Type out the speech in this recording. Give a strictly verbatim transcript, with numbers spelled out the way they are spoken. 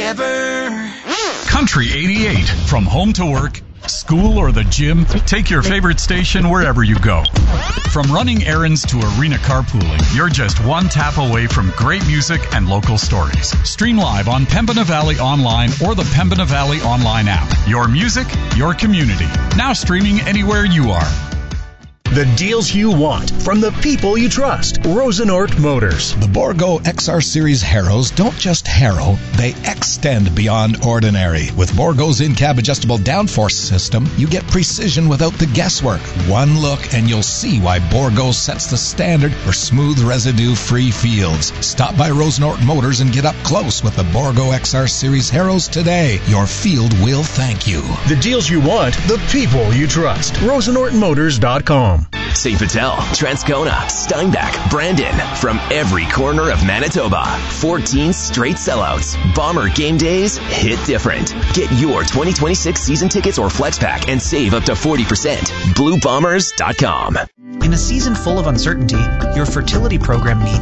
together. Country eighty-eight. From home to work, school, or the gym, take your favorite station wherever you go. From running errands to arena carpooling, you're just one tap away from great music and local stories. Stream live on Pembina Valley Online or the Pembina Valley Online app. Your music, your community. Now streaming anywhere you are. The deals you want from the people you trust. Rosenort Motors. The Borgo X R Series Harrows don't just harrow, they extend beyond ordinary. With Borgo's in-cab adjustable downforce system, you get precision without the guesswork. One look and you'll see why Borgo sets the standard for smooth residue-free fields. Stop by Rosenort Motors and get up close with the Borgo X R Series Harrows today. Your field will thank you. The deals you want, the people you trust. Rosenort Motors dot com. Saint Patel, Transcona, Steinbach, Brandon. From every corner of Manitoba. fourteen straight sellouts. Bomber game days hit different. Get your twenty twenty-six season tickets or flex pack and save up to forty percent. blue bombers dot com. In a season full of uncertainty, your fertility program needs